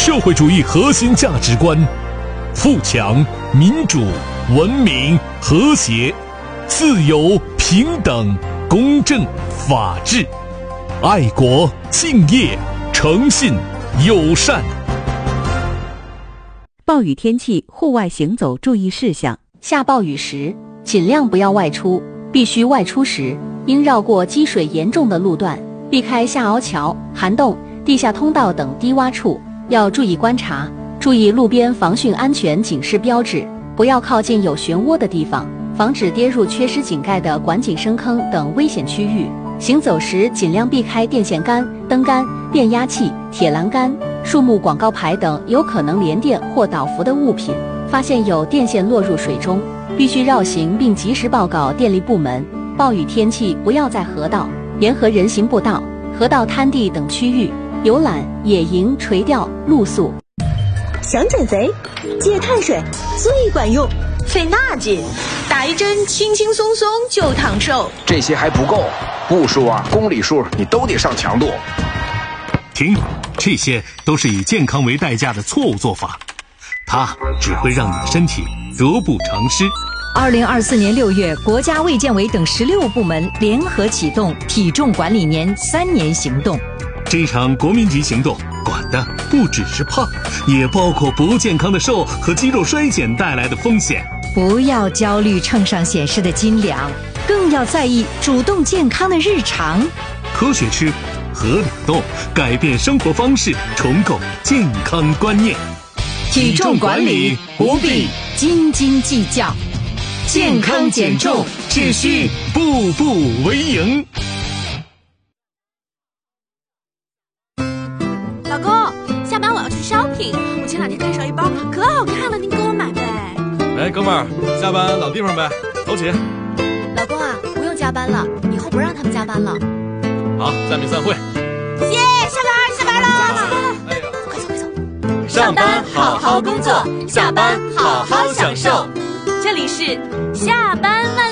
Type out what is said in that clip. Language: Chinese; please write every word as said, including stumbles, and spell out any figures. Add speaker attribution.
Speaker 1: 社会主义核心价值观：富强、民主、文明、和谐、自由、平等、公正、法治、爱国、敬业、诚信、友善。
Speaker 2: 暴雨天气户外行走注意事项：
Speaker 3: 下暴雨时，尽量不要外出，必须外出时，应绕过积水严重的路段，避开下凹桥、涵洞、地下通道等低洼处，要注意观察，注意路边防汛安全警示标志，不要靠近有漩涡的地方，防止跌入缺失井盖的管井深坑等危险区域。行走时尽量避开电线杆、灯杆、变压器、铁栏杆、树木广告牌等有可能连电或倒伏的物品。发现有电线落入水中，必须绕行并及时报告电力部门。暴雨天气不要在河道、沿河人行步道、河道滩地等区域游览、野营、垂钓、露宿。
Speaker 4: 想减肥，戒碳水最管用。
Speaker 5: 费那劲，打一针轻轻松松就烫瘦。
Speaker 6: 这些还不够，步数啊、公里数你都得上强度。
Speaker 1: 停，这些都是以健康为代价的错误做法，它只会让你的身体得不偿失。
Speaker 7: 二零二四年六月，国家卫健委等十六部门联合启动体重管理年三年行动。
Speaker 1: 这场国民级行动管的不只是胖，也包括不健康的瘦和肌肉衰减带来的风险。
Speaker 7: 不要焦虑秤上显示的斤两，更要在意主动健康的日常。
Speaker 1: 科学吃，合理动，改变生活方式，重构健康观念。
Speaker 7: 体重管理不必斤斤计较，健康减重只需
Speaker 1: 步步为营。
Speaker 8: 老公，下班我要去 shopping， 我前两天看上一包可好看了，您给我买呗。
Speaker 9: 哎，哥们儿，下班老地方呗，走起。
Speaker 8: 老公啊，不用加班了，以后不让他们加班了。
Speaker 9: 好，暂免散会。
Speaker 8: 耶，下班下班了，下班了。哎呀，快走快走。
Speaker 5: 上班好好工作，下班好好享受。
Speaker 8: 这里是下班万